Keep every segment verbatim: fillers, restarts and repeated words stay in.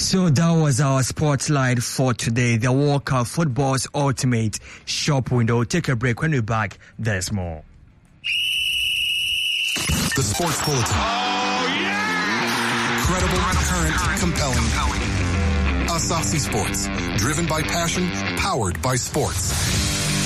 So that was our spotlight for today. The World Cup Football's ultimate shop window. Take a break. When we're back, there's more. The Sports Bulletin. Oh, yeah! Credible, current, compelling. Asasi Sports. Driven by passion, powered by sports.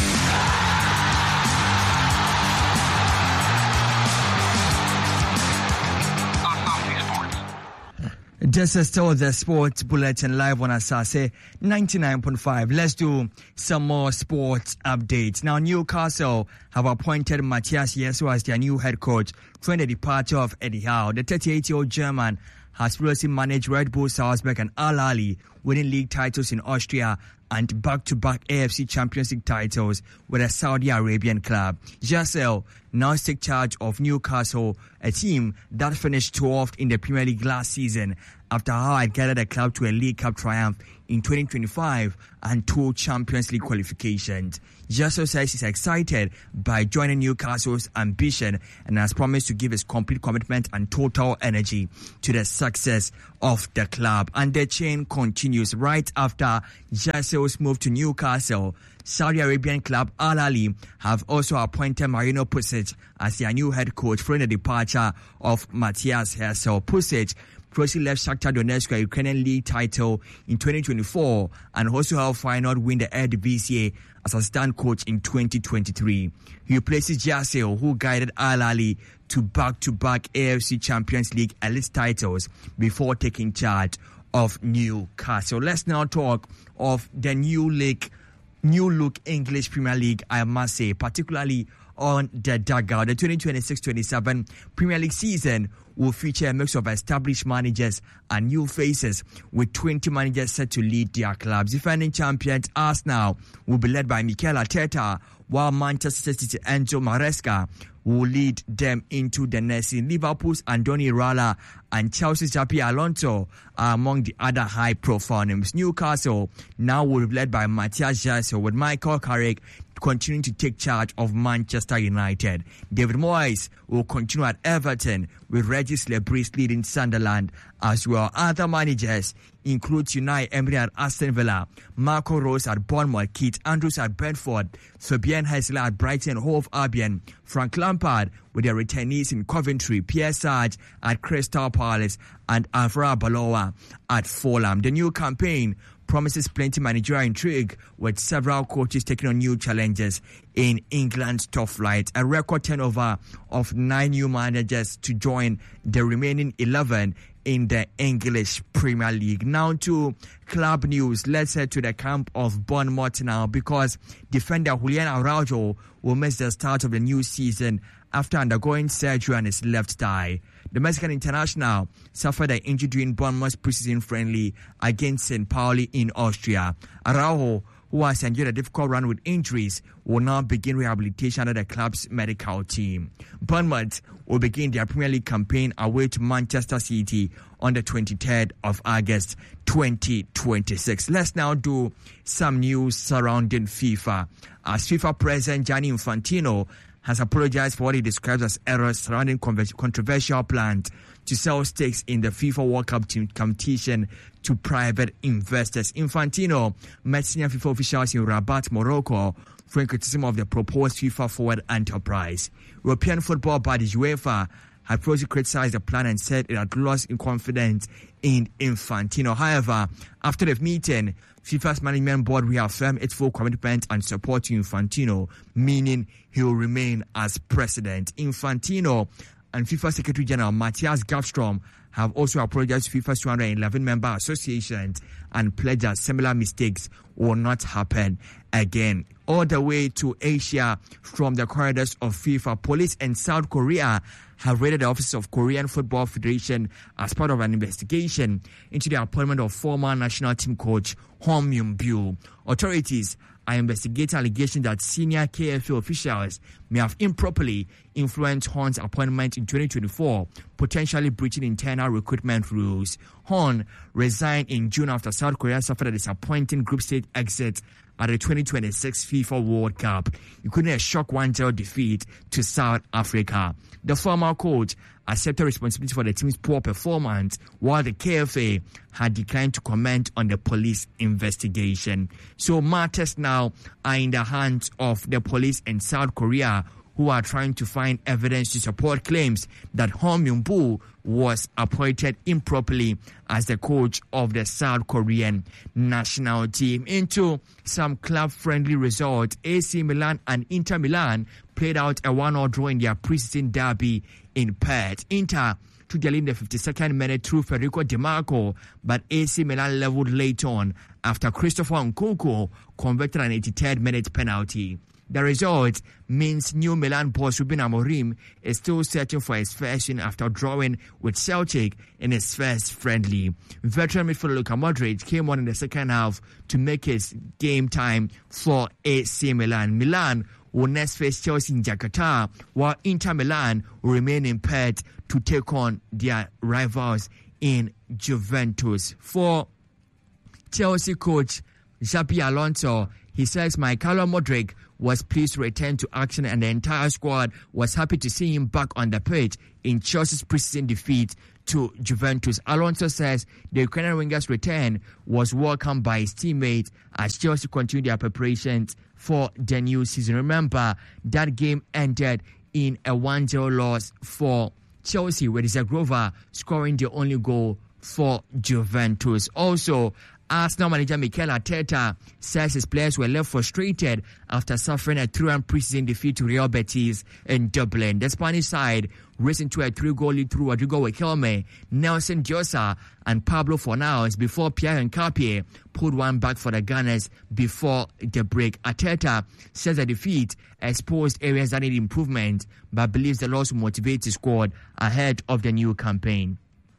This is still the Sports Bulletin live on Asase ninety-nine point five. Let's do some more sports updates. Now, Newcastle have appointed Matthias Jessuo as their new head coach following the departure of Eddie Howe. The thirty-eight-year-old German has previously managed Red Bull Salzburg and Al Ahly, winning league titles in Austria and back-to-back A F C Champions League titles with a Saudi Arabian club. Jessuo now takes charge of Newcastle, a team that finished twelfth in the Premier League last season after Howe had guided the club to a League Cup triumph in twenty twenty-five and two Champions League qualifications. Jessuo says he's excited by joining Newcastle's ambition and has promised to give his complete commitment and total energy to the success of the club. And the chain continues right after Jessuo's move to Newcastle. Saudi Arabian club Al Ahly have also appointed Marino Pusic as their new head coach following the departure of Matthias Jessuo. Pusic previously left Shakhtar Donetsk a Ukrainian league title in twenty twenty-four and also helped Feyenoord win the Eredivisie as assistant coach in twenty twenty-three. He replaces Jessuo, who guided Al Ahly to back-to-back A F C Champions League elite titles before taking charge of Newcastle. Let's now talk of the new league, new look English Premier League, I must say, particularly on the dugout. The twenty twenty-six twenty-seven Premier League season will feature a mix of established managers and new faces, with twenty managers set to lead their clubs. Defending champions Arsenal will be led by Mikel Arteta, while Manchester City's Enzo Maresca will lead them into the next season. Liverpool's Andoni Iraola and Chelsea's Xabi Alonso are among the other high-profile names. Newcastle now will be led by Matthias Jessuo, with Michael Carrick continuing to take charge of Manchester United. David Moyes will continue at Everton, with Regis Lebris leading Sunderland as well. Other managers include Unai Emery at Aston Villa, Marco Rose at Bournemouth, Keith Andrews at Brentford, Fabian Hassler at Brighton Hove Albion, Frank Lampard with their returnees in Coventry, Pierre Sarge at Crystal Palace, and Alvaro Baloa at Fulham. The new campaign promises plenty managerial intrigue, with several coaches taking on new challenges in England's top flight. A record turnover of nine new managers to join the remaining eleven in the English Premier League. Now to club news. Let's head to the camp of Bournemouth now, because defender Julian Araujo will miss the start of the new season after undergoing surgery on his left thigh. The Mexican international suffered an injury during Bournemouth's preseason friendly against Saint Pauli in Austria. Araujo, who has endured a difficult run with injuries, will now begin rehabilitation under the club's medical team. Bournemouth will begin their Premier League campaign away to Manchester City on the twenty-third of August twenty twenty-six. Let's now do some news surrounding FIFA. As FIFA President Gianni Infantino has apologized for what he describes as errors surrounding controversial plans to sell stakes in the FIFA World Cup team competition to private investors. Infantino met senior FIFA officials in Rabat, Morocco, for criticism of the proposed FIFA Forward enterprise. European football body UEFA had previously criticized the plan and said it had lost in confidence in Infantino. However, after the meeting, FIFA's management board reaffirmed its full commitment and support to Infantino, meaning he will remain as president. Infantino and FIFA Secretary General Matthias Gafstrom have also apologized to FIFA's two hundred eleven member associations and pledged that similar mistakes will not happen again. All the way to Asia, from the corridors of FIFA, police in South Korea have raided the office of Korean Football Federation as part of an investigation into the appointment of former national team coach Hong Myung-byu. Authorities are investigating allegations that senior K F A officials may have improperly influenced Horn's appointment in twenty twenty-four, potentially breaching internal recruitment rules. Horn resigned in June after South Korea suffered a disappointing group stage exit at the twenty twenty-six FIFA World Cup, including a shock one zero defeat to South Africa. The former coach accepted responsibility for the team's poor performance, while the K F A had declined to comment on the police investigation. So matters now are in the hands of the police in South Korea, who are trying to find evidence to support claims that Hong Myung-boo was appointed improperly as the coach of the South Korean national team. Into some club-friendly results, A C Milan and Inter Milan played out a one all draw in their preseason derby in Perth. Inter took the lead in the fifty-second minute through Federico Di Marco, but A C Milan leveled late on after Christopher Nkunku converted an eighty-third minute penalty. The result means new Milan boss Ruben Amorim is still searching for his first win after drawing with Celtic in his first friendly. Veteran midfielder Luka Modric came on in the second half to make his game time for A C Milan. Milan will next face Chelsea in Jakarta, while Inter Milan will remain in Perth to take on their rivals in Juventus. For Chelsea coach Xabi Alonso, he says Mikhailo Modric was pleased to return to action and the entire squad was happy to see him back on the pitch in Chelsea's preseason defeat to Juventus. Alonso says the Ukrainian winger's return was welcomed by his teammates as Chelsea continued their preparations for the new season. Remember, that game ended in a one zero loss for Chelsea, with Zagrova scoring the only goal for Juventus. Also, Arsenal manager Mikel Arteta says his players were left frustrated after suffering a three one preseason defeat to Real Betis in Dublin. The Spanish side raced into a three-goal lead through Rodrigo Riquelme, Nelson Diosa, and Pablo Fornals before Pierre Nkapie pulled one back for the Gunners before the break. Arteta says the defeat exposed areas that need improvement, but believes the loss will motivate his squad ahead of the new campaign.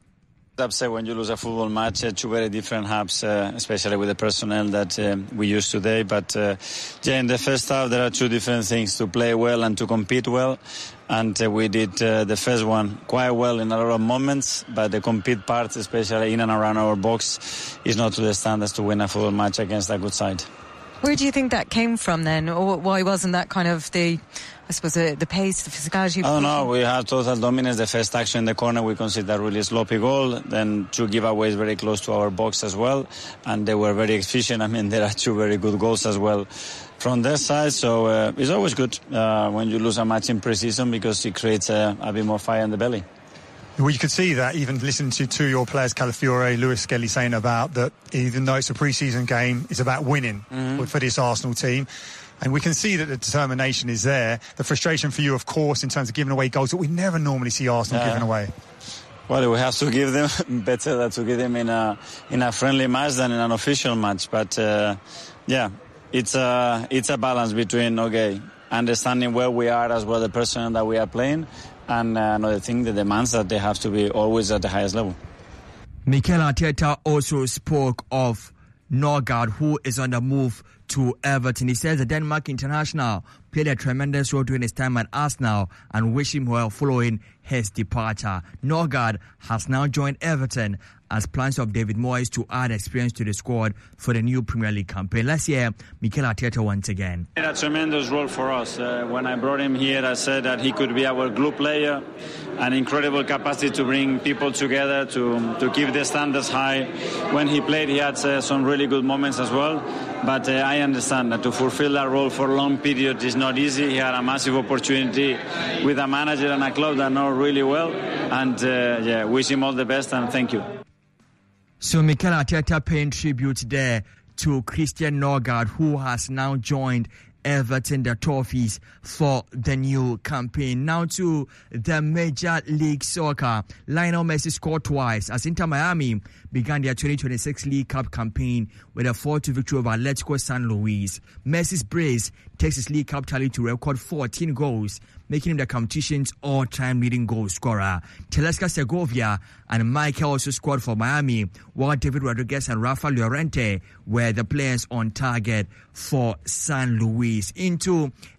Upset when you lose a football match, uh, two very different halves, uh, especially with the personnel that uh, we use today. But uh, yeah, in the first half, there are two different things: to play well and to compete well. And uh, we did uh, the first one quite well in a lot of moments, but the compete part, especially in and around our box, is not to the standards to win a football match against a good side. Where do you think that came from then? Or why wasn't that kind of the, I suppose, the, the pace, the physicality? I don't know. We had total dominance. The first action in the corner, we conceded a really sloppy goal. Then two giveaways very close to our box as well. And they were very efficient. I mean, there are two very good goals as well from their side. So uh, it's always good uh, when you lose a match in pre-season because it creates a, a bit more fire in the belly. Well, you could see that even listening to, to your players, Calafiore, Lewis Skelly, saying about that even though it's a pre-season game, it's about winning mm-hmm. for this Arsenal team. And we can see that the determination is there. The frustration for you, of course, in terms of giving away goals that we never normally see Arsenal yeah. giving away. Well, we have to give them better than to give them in a in a friendly match than in an official match. But uh, yeah, it's a it's a balance between okay, understanding where we are as well, the person that we are playing. And uh, another thing, the demands that they have to be always at the highest level. Mikel Arteta also spoke of Norgard, who is on the move to Everton. He says the Denmark international played a tremendous role during his time at Arsenal and wish him well following his departure. Norgard has now joined Everton as plans of David Moyes to add experience to the squad for the new Premier League campaign. Let's hear Mikel Arteta once again. He had a tremendous role for us. Uh, when I brought him here, I said that he could be our glue player, an incredible capacity to bring people together, to to keep the standards high. When he played, he had uh, some really good moments as well. But uh, I understand that to fulfill that role for a long period is not easy. He had a massive opportunity with a manager and a club that know really well. And uh, yeah, wish him all the best and thank you. So Mikel Arteta paying tribute there to Christian Norgard, who has now joined Everton, the Toffees, for the new campaign. Now to the Major League Soccer. Lionel Messi scored twice as Inter Miami began their twenty twenty-six League Cup campaign with a four two victory over Atletico San Luis. Messi's brace takes his League Cup tally to record fourteen goals, making him the competition's all-time leading goal scorer. Telesca Segovia and Michael also scored for Miami, while David Rodriguez and Rafa Llorente were the players on target for San Luis. Into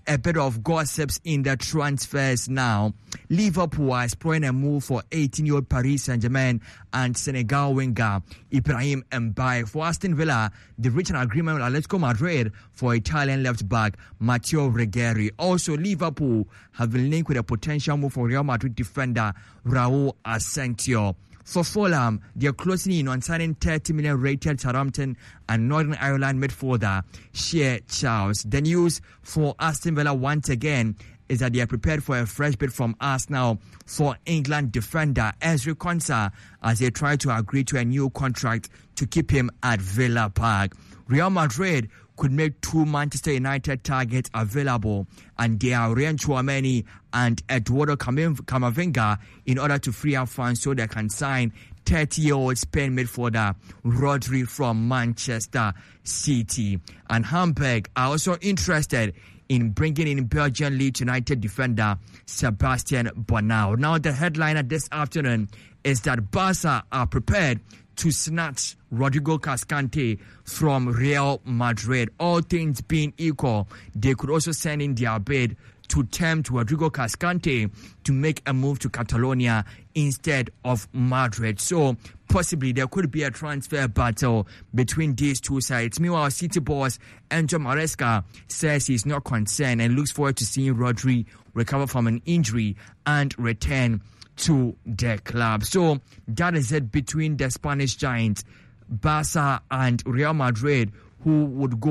a bit of gossips in the transfers now. Liverpool are exploring a move for eighteen-year-old Paris Saint-Germain and Senegal winger Ibrahim Mbaye. For Aston Villa, they reached an agreement with Atletico Madrid for Italian left-back Matteo Reggieri. Also, Liverpool have been linked with a potential move for Real Madrid defender Raul Asensio. For Fulham, they are closing in on signing thirty million rated Southampton and Northern Ireland midfielder Shea Charles. The news for Aston Villa once again is that they are prepared for a fresh bid from Arsenal for England defender Ezri Konsa as they try to agree to a new contract to keep him at Villa Park. Real Madrid could make two Manchester United targets available, and they are Ryan Chouameni and Eduardo Camavinga, in order to free up funds so they can sign thirty-year-old Spain midfielder Rodri from Manchester City. And Hamburg are also interested in bringing in Belgian Leeds United defender Sebastian Bonau. Now, the headliner this afternoon is that Barca are prepared to snatch Rodrigo Cascante from Real Madrid. All things being equal, they could also send in their bid to tempt Rodrigo Cascante to make a move to Catalonia instead of Madrid. So possibly there could be a transfer battle between these two sides. Meanwhile, City boss Enzo Maresca says he's not concerned and looks forward to seeing Rodri recover from an injury and return to the club. So that is it between the Spanish giants, Barca and Real Madrid, who would go